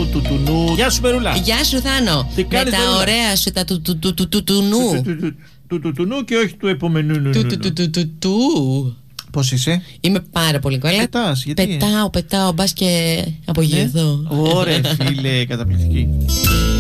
τουνού. Γεια σου, Μερούλα. Γεια σου, Θάνο. Τι Με κάνεις, τα Μερούλα? ωραία σου, τα τουνού. Του τουνού και όχι του επόμενου. Του. Πώς είσαι? Είμαι πάρα πολύ καλά. Πετάς, γιατί? Πετάω, μπας και απογειωθώ. Ωραία, φίλε, καταπληκτική.